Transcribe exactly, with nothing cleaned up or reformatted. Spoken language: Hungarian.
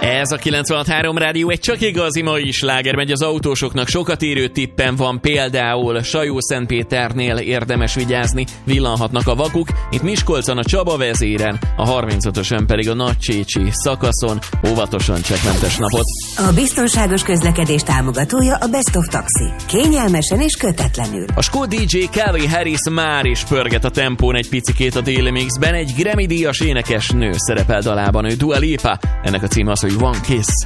Ez a kilencvenhat három Rádió egy csak igazi mai sláger, megy az autósoknak sokat érő tippen van, például Sajó-Szentpéternél érdemes vigyázni, villanhatnak a vakuk, itt Miskolcon a Csaba vezéren, a harmincötösön pedig a Nagycsécsi szakaszon, óvatosan csekkmentes napot. A biztonságos közlekedés támogatója a Best of Taxi. Kényelmesen és kötetlenül. A Skót dé dzsé Calvin Harris már is pörget a tempón egy picikét a Daily Mixben, egy Grammy-díjas énekesnő szerepel dalában, ő Dua Lipa, ennek a címe az, hogy One Kiss.